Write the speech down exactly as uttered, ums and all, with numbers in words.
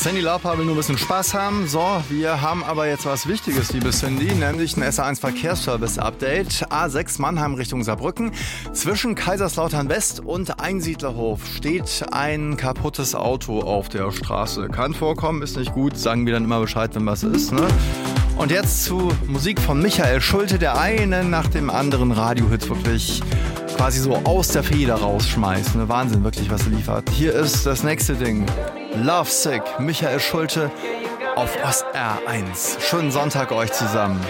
Cyndi Lauper will nur ein bisschen Spaß haben. So, wir haben aber jetzt was Wichtiges, liebe Cyndi, nämlich ein S A eins Verkehrsservice-Update. A sechs Mannheim Richtung Saarbrücken. Zwischen Kaiserslautern West und Einsiedlerhof steht ein kaputtes Auto auf der Straße. Kann vorkommen, ist nicht gut, sagen wir dann immer Bescheid, wenn was ist, ne? Und jetzt zu Musik von Michael Schulte, der einen nach dem anderen Radiohits wirklich quasi so aus der Feder rausschmeißt. Ne? Wahnsinn, wirklich, was er liefert. Hier ist das nächste Ding. Love Sick, Michael Schulte auf O S R eins. Schönen Sonntag euch zusammen.